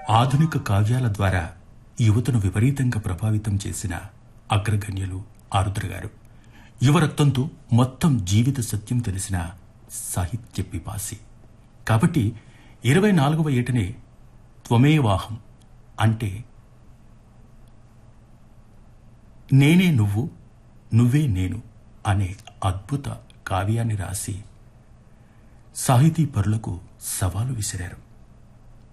ఆధునిక కావ్యాల ద్వారా యువతను విపరీతంగా ప్రభావితం చేసిన అగ్రగణ్యులు ఆరుద్ర గారు. యువరక్తంతో మొత్తం జీవిత సత్యం తెలిసిన సాహిత్య పిపాసి. కాబట్టి 24వ ఏటనే త్వమేవాహం అంటే నేనే నువ్వు, నువ్వే నేను అనే అద్భుత కావ్యాన్ని రాసి సాహితీ పరులకు సవాలు విసిరారు.